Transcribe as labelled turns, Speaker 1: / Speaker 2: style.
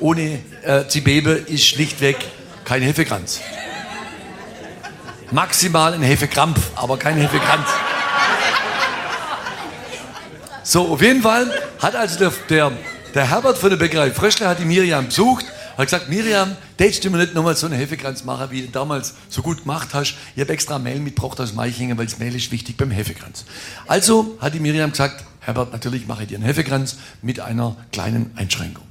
Speaker 1: ohne Zibebe ist schlichtweg kein Hefekranz. Maximal ein Hefekrampf, aber kein Hefekranz. So, auf jeden Fall hat also der Herbert von der Bäckerei Fröschle hat die Miriam besucht, hat gesagt, Miriam, tätst du mir nicht nochmal so einen Hefekranz machen, wie du damals so gut gemacht hast? Ich habe extra Mehl mitgebracht aus Meichingen, weil das Mehl ist wichtig beim Hefekranz. Also hat die Miriam gesagt, Herbert, natürlich mache ich dir einen Hefekranz mit einer kleinen Einschränkung.